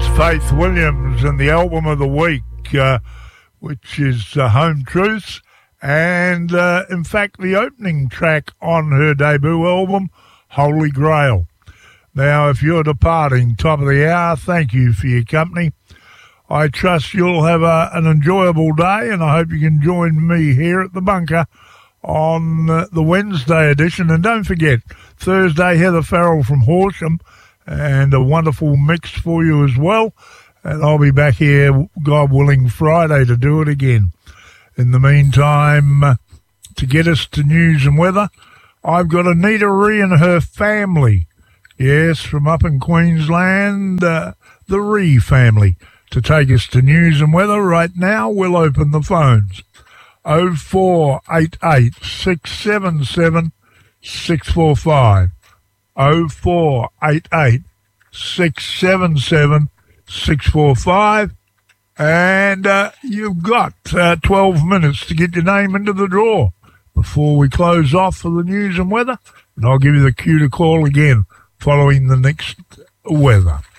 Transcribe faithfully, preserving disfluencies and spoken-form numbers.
That's Faith Williams and the album of the week, uh, which is uh, Home Truths, and uh, in fact the opening track on her debut album, Holy Grail. Now, if you're departing top of the hour, thank you for your company. I trust you'll have a, an enjoyable day, and I hope you can join me here at the bunker on uh, the Wednesday edition. And don't forget, Thursday, Heather Farrell from Horsham, and a wonderful mix for you as well. And I'll be back here, God willing, Friday to do it again. In the meantime, uh, to get us to news and weather, I've got Anita Ree and her family. Yes, from up in Queensland, uh, the Ree family, to take us to news and weather. Right now, we'll open the phones. oh four eight eight, six seven seven, six four five. oh four eight eight, six seven seven, six four five. And uh, you've got uh, twelve minutes to get your name into the draw before we close off for the news and weather. And I'll give you the cue to call again following the next weather.